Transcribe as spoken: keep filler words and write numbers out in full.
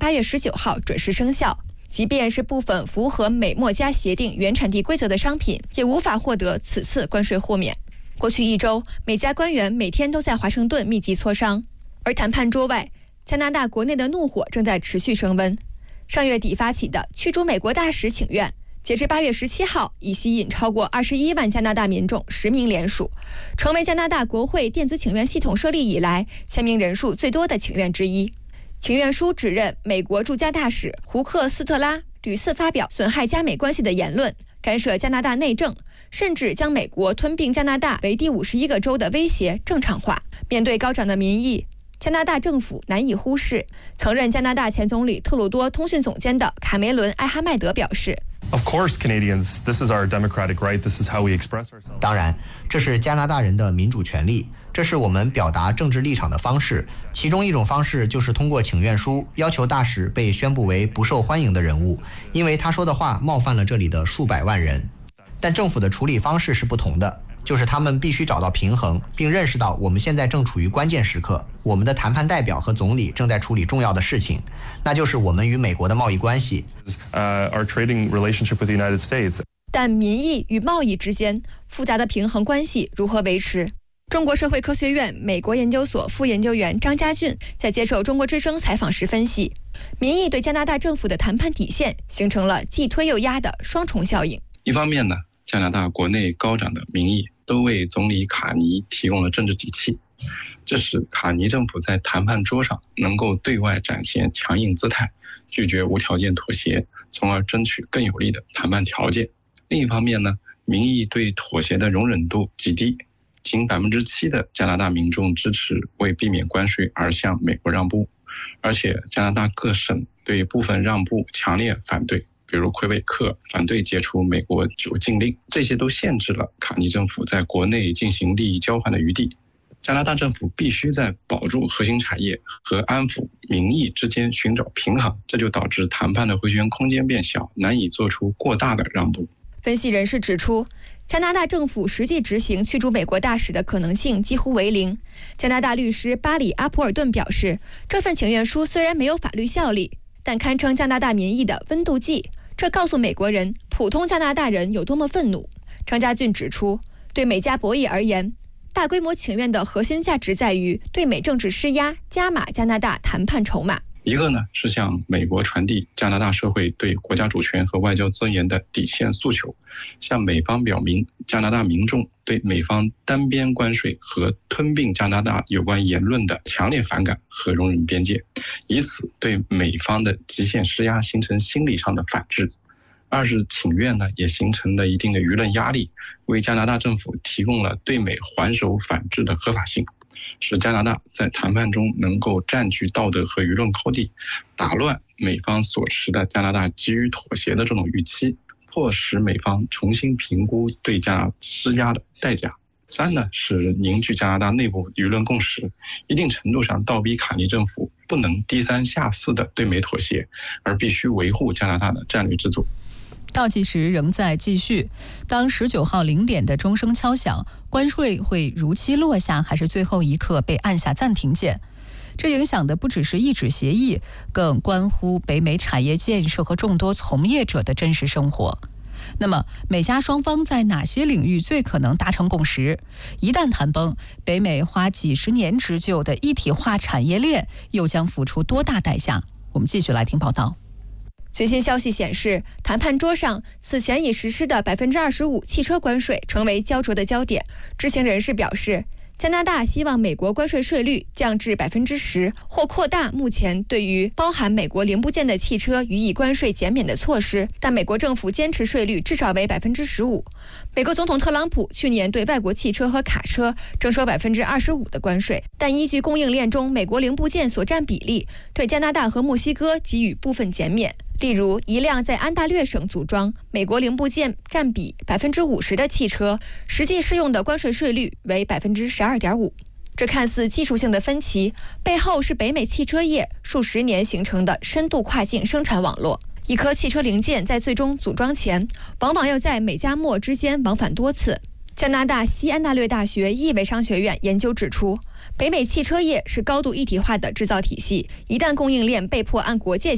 八月十九号准时生效。即便是部分符合美墨加协定原产地规则的商品，也无法获得此次关税豁免。过去一周，美加官员每天都在华盛顿密集磋商，而谈判桌外，加拿大国内的怒火正在持续升温。上月底发起的驱逐美国大使请愿，截至八月十七号，已吸引超过二十一万加拿大民众实名联署，成为加拿大国会电子请愿系统设立以来签名人数最多的请愿之一。请愿书指认美国驻加大使胡克斯特拉屡次发表损害加美关系的言论，干涉加拿大内政，甚至将美国吞并加拿大为第五十一个州的威胁正常化。面对高涨的民意，加拿大政府难以忽视。曾任加拿大前总理特鲁多通讯总监的卡梅伦·艾哈迈德表示， Of course, Canadians, this is our democratic right. This is how we express ourselves. 当然，这是加拿大人的民主权利，这是我们表达政治立场的方式。其中一种方式就是通过请愿书要求大使被宣布为不受欢迎的人物，因为他说的话冒犯了这里的数百万人。但政府的处理方式是不同的，就是他们必须找到平衡，并认识到我们现在正处于关键时刻，我们的谈判代表和总理正在处理重要的事情，那就是我们与美国的贸易关系。 Uh, our trading relationship with the United States. 但民意与贸易之间复杂的平衡关系如何维持？中国社会科学院美国研究所副研究员张家俊在接受中国之声采访时分析，民意对加拿大政府的谈判底线形成了既推又压的双重效应。 一方面呢，加拿大国内高涨的民意都为总理卡尼提供了政治底气，这使卡尼政府在谈判桌上能够对外展现强硬姿态，拒绝无条件妥协，从而争取更有利的谈判条件。另一方面呢，民意对妥协的容忍度极低，仅 百分之七 的加拿大民众支持为避免关税而向美国让步，而且加拿大各省对部分让步强烈反对，比如魁北克反对解除美国酒禁令，这些都限制了卡尼政府在国内进行利益交换的余地。加拿大政府必须在保住核心产业和安抚民意之间寻找平衡，这就导致谈判的回旋空间变小，难以做出过大的让步。 分析人士指出，加拿大政府实际执行驱逐美国大使的可能性几乎为零。加拿大律师巴里·阿普尔顿表示，这份请愿书虽然没有法律效力，但堪称加拿大民意的温度计，这告诉美国人普通加拿大人有多么愤怒。张家俊指出，对美加博弈而言，大规模请愿的核心价值在于对美政治施压，加码加拿大谈判筹码。 一个呢是向美国传递加拿大社会对国家主权和外交尊严的底线诉求，向美方表明加拿大民众对美方单边关税和吞并加拿大有关言论的强烈反感和容忍边界，以此对美方的极限施压形成心理上的反制。二是请愿呢也形成了一定的舆论压力，为加拿大政府提供了对美还手反制的合法性，使加拿大在谈判中能够占据道德和舆论高地，打乱美方所持的加拿大急于妥协的这种预期，迫使美方重新评估对加拿大施压的代价。三呢是凝聚加拿大内部舆论共识，一定程度上倒逼卡尼政府不能低三下四的对美妥协，而必须维护加拿大的战略自主。 倒计时仍在继续，当十九号零点的钟声敲响，关税会如期落下，还是最后一刻被按下暂停键？这影响的不只是一纸协议，更关乎北美产业建设和众多从业者的真实生活。那么，美加双方在哪些领域最可能达成共识？一旦谈崩，北美花几十年织就的一体化产业链又将付出多大代价？我们继续来听报道。 最新消息显示，谈判桌上此前已实施的 百分之二十五 汽车关税成为焦灼的焦点。知情人士表示，加拿大希望美国关税税率降至 百分之十， 或扩大目前对于包含美国零部件的汽车予以关税减免的措施，但美国政府坚持税率至少为 百分之十五。 美国总统特朗普去年对外国汽车和卡车征收 百分之二十五 的关税，但依据供应链中美国零部件所占比例，对加拿大和墨西哥给予部分减免。例如，一辆在安大略省组装、美国零部件占比 百分之五十 的汽车，实际适用的关税税率为 百分之十二点五。 这看似技术性的分歧，背后是北美汽车业数十年形成的深度跨境生产网络。一颗汽车零件在最终组装前，往往要在美加墨之间往返多次。加拿大西安大略大学易维商学院研究指出，北美汽车业是高度一体化的制造体系，一旦供应链被迫按国界